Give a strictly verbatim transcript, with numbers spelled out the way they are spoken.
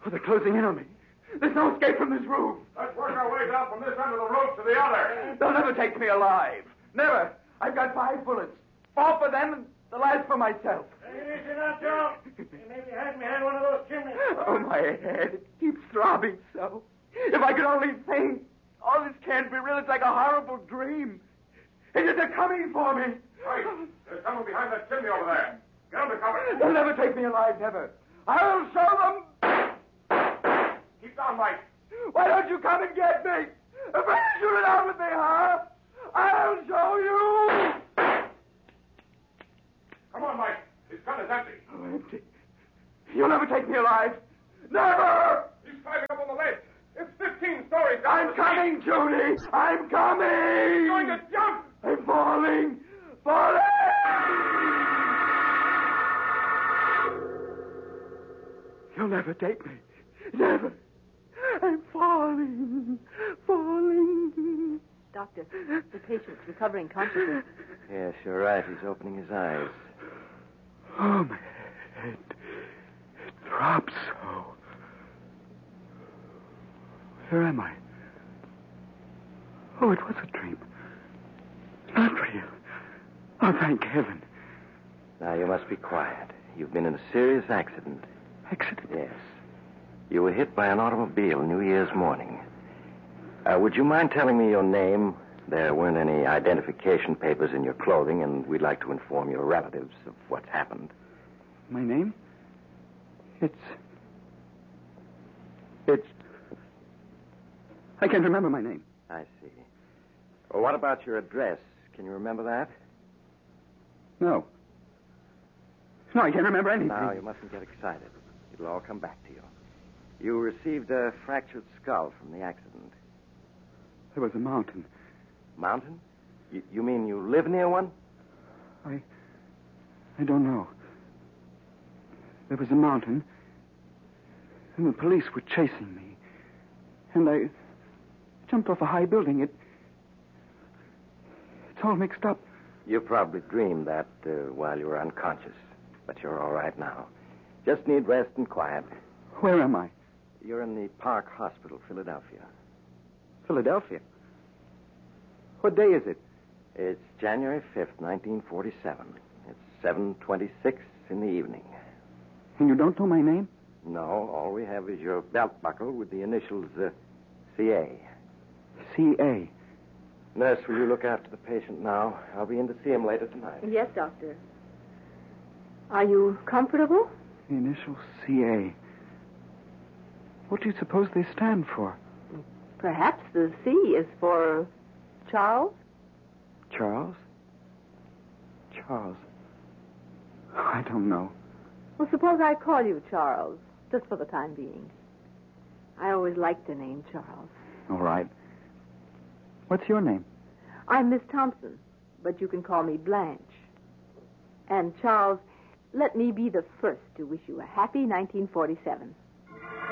Oh, they're closing in on me. There's no escape from this roof. Let's work our way down from this end of the roof to the other. They'll never take me alive. Never. I've got five bullets. Four for them and the last for myself. Take it easy now, Joe. You maybe had me hand one of those chimneys. Oh, my head. It keeps throbbing so. If I could only think. All this can't be real. It's like a horrible dream. And yet they're coming for me. Right. There's someone behind that chimney over there. Get under cover. They'll never take me alive, never. I'll show them. Keep down, Mike. Why don't you come and get me? Afraid to shoot it out with me, huh? I'll show you. Come on, Mike. His gun is empty. Oh, empty. You'll never take me alive. Never! He's climbing up on the ledge. It's fifteen stories down. I'm coming, Judy. I'm coming. He's going to jump. I'm falling. Falling! You'll never take me. Never. I'm falling. Falling. Doctor, the patient's recovering consciousness. Yes, you're right. He's opening his eyes. Oh, my head. It throbs so. Where am I? Oh, it was a dream. Not real. Oh, thank heaven. Now, you must be quiet. You've been in a serious accident. Accident? Yes. You were hit by an automobile New Year's morning. Uh, would you mind telling me your name? There weren't any identification papers in your clothing, and we'd like to inform your relatives of what's happened. My name? It's... It's... I can't remember my name. I see. Well, what about your address? Can you remember that? No. No, I can't remember anything. Now, you mustn't get excited. It'll all come back to you. You received a fractured skull from the accident. There was a mountain. Mountain? You, you mean you live near one? I... I don't know. There was a mountain, and the police were chasing me. And I jumped off a high building. It... It's all mixed up. You probably dreamed that uh, while you were unconscious. But you're all right now. Just need rest and quiet. Where am I? You're in the Park Hospital, Philadelphia. Philadelphia? What day is it? It's January fifth, nineteen forty-seven. It's seven twenty-six in the evening. And you don't know my name? No, all we have is your belt buckle with the initials uh, C A. C A. Nurse, will you look after the patient now? I'll be in to see him later tonight. Yes, doctor. Are you comfortable? The initials C A. What do you suppose they stand for? Perhaps the C is for Charles? Charles? Charles. I don't know. Well, suppose I call you Charles, just for the time being. I always liked the name Charles. All right. What's your name? I'm Miss Thompson, but you can call me Blanche. And, Charles, let me be the first to wish you a happy nineteen forty-seven.